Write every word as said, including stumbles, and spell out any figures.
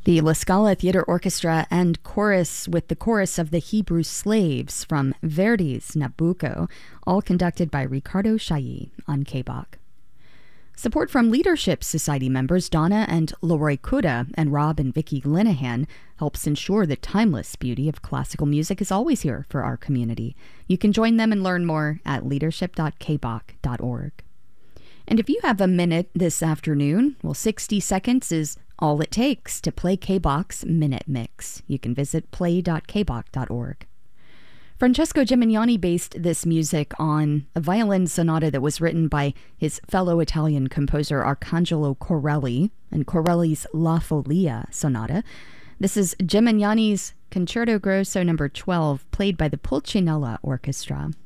The La Scala Theatre Orchestra and chorus with the chorus of the Hebrew Slaves from Verdi's Nabucco, all conducted by Ricardo Chailly on K B O C. Support from Leadership Society members Donna and Leroy Kuda and Rob and Vicky Linehan helps ensure the timeless beauty of classical music is always here for our community. You can join them and learn more at leadership dot k b o c dot org. And if you have a minute this afternoon, well, sixty seconds is all it takes to play K B O C's Minute Mix. You can visit play dot k b o c dot org. Francesco Gimignani based this music on a violin sonata that was written by his fellow Italian composer Arcangelo Corelli and Corelli's La Follia Sonata. This is Gimignani's Concerto Grosso number twelve, played by the Pulcinella Orchestra.